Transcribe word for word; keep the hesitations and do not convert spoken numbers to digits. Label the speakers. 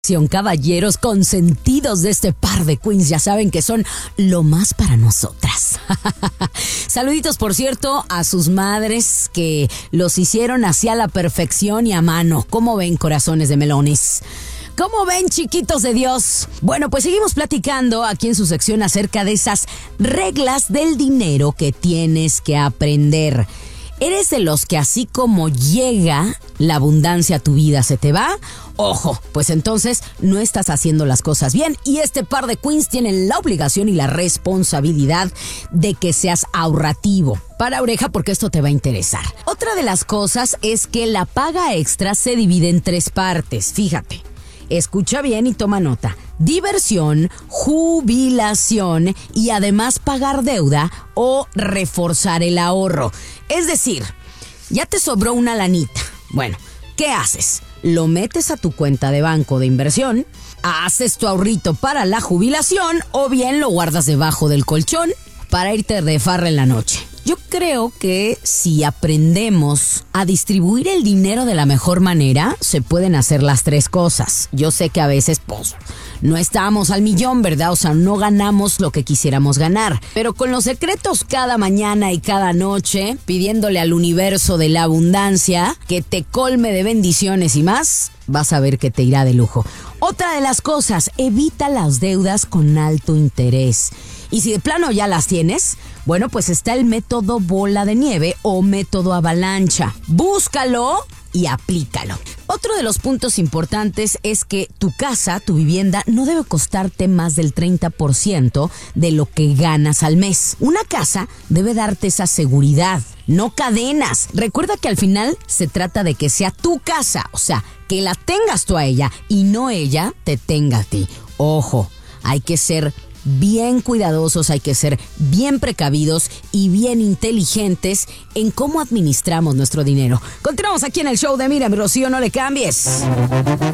Speaker 1: Caballeros consentidos de este par de queens, ya saben que son lo más para nosotras. Saluditos, por cierto, a sus madres que los hicieron hacia la perfección y a mano. ¿Cómo ven, corazones de melones? ¿Cómo ven, chiquitos de Dios? Bueno, pues seguimos platicando aquí en su sección acerca de esas reglas del dinero que tienes que aprender. ¿Eres de los que así como llega la abundancia a tu vida se te va? Ojo, pues entonces no estás haciendo las cosas bien y este par de queens tienen la obligación y la responsabilidad de que seas ahorrativo. Para oreja, porque esto te va a interesar. Otra de las cosas es que la paga extra se divide en tres partes, fíjate. Escucha bien y toma nota. Diversión, jubilación y además pagar deuda o reforzar el ahorro. Es decir, ya te sobró una lanita. Bueno, ¿qué haces? Lo metes a tu cuenta de banco de inversión, haces tu ahorrito para la jubilación o bien lo guardas debajo del colchón para irte de farra en la noche. Yo creo que si aprendemos a distribuir el dinero de la mejor manera, se pueden hacer las tres cosas. Yo sé que a veces, pues, no estamos al millón, ¿verdad? O sea, no ganamos lo que quisiéramos ganar. Pero con los secretos cada mañana y cada noche, pidiéndole al universo de la abundancia que te colme de bendiciones y más, vas a ver que te irá de lujo. Otra de las cosas, evita las deudas con alto interés. Y si de plano ya las tienes, bueno, pues está el método bola de nieve o método avalancha. Búscalo y aplícalo. Otro de los puntos importantes es que tu casa, tu vivienda, no debe costarte más del treinta por ciento de lo que ganas al mes. Una casa debe darte esa seguridad, no cadenas. Recuerda que al final se trata de que sea tu casa, o sea, que la tengas tú a ella y no ella te tenga a ti. Ojo, hay que ser bien cuidadosos, hay que ser bien precavidos y bien inteligentes en cómo administramos nuestro dinero. Continuamos aquí en el show de Mira, mi Rocío, no le cambies.